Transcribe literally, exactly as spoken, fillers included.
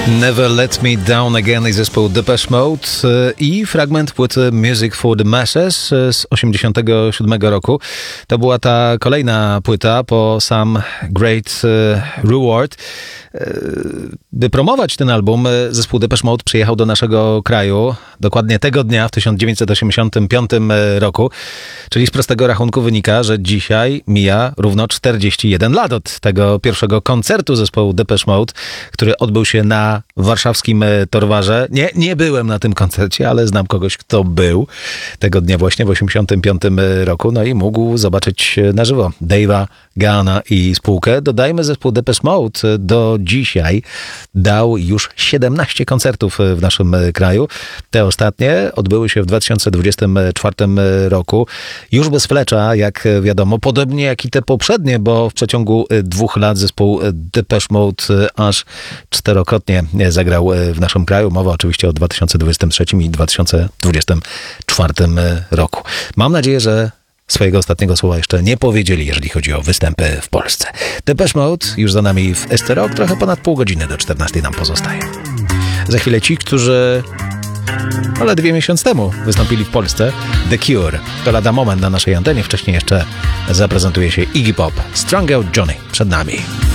Never Let Me Down Again i zespół Depeche Mode i fragment płyty Music for the Masses z osiemdziesiątego siódmego roku. To była ta kolejna płyta po Some Great Reward. By promować ten album, zespół Depeche Mode przyjechał do naszego kraju dokładnie tego dnia w tysiąc dziewięćset osiemdziesiątym piątym roku. Czyli z prostego rachunku wynika, że dzisiaj mija równo czterdzieści jeden lat od tego pierwszego koncertu zespołu Depeche Mode, który odbył się na warszawskim Torwarze. Nie, nie byłem na tym koncercie, ale znam kogoś, kto był tego dnia właśnie w osiemdziesiątym piątym roku, no i mógł zobaczyć na żywo Dave'a Gahana i spółkę. Dodajmy, zespół Depeche Mode do dzisiaj dał już siedemnaście koncertów w naszym kraju. Te ostatnie odbyły się w dwa tysiące dwudziestym czwartym roku. Już bez Fletcha, jak wiadomo, podobnie jak i te poprzednie, bo w przeciągu dwóch lat zespół Depeche Mode aż czterokrotnie zagrał w naszym kraju. Mowa oczywiście o dwa tysiące dwudziestym trzecim i dwa tysiące dwudziestym czwartym roku. Mam nadzieję, że swojego ostatniego słowa jeszcze nie powiedzieli, jeżeli chodzi o występy w Polsce. Depeche Mode już za nami w S T Rock. Trochę ponad pół godziny do czternastej nam pozostaje. Za chwilę ci, którzy no, ledwie miesiąc temu wystąpili w Polsce, The Cure. To lada moment na naszej antenie. Wcześniej jeszcze zaprezentuje się Iggy Pop. Strung Out Johnny przed nami.